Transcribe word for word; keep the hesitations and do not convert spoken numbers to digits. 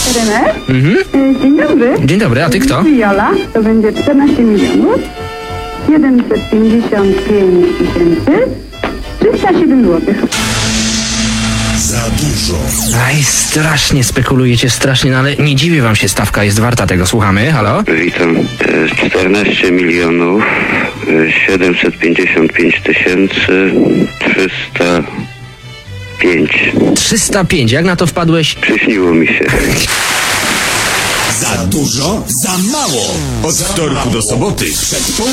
René? Mhm. Y, Dzień dobry. Dzień dobry, a ty kto? Jola, to będzie czternaście milionów siedemset pięćdziesiąt pięć tysięcy trzysta siedem złotych. Za dużo. Aj, strasznie spekulujecie, strasznie, no ale nie dziwię wam się, stawka jest warta tego. Słuchamy, halo? Witam. E, czternaście milionów siedemset pięćdziesiąt pięć tysięcy trzysta pięć. trzysta pięć, jak na to wpadłeś? Przyśniło mi się. Za dużo, za mało. Od wtorku do soboty przed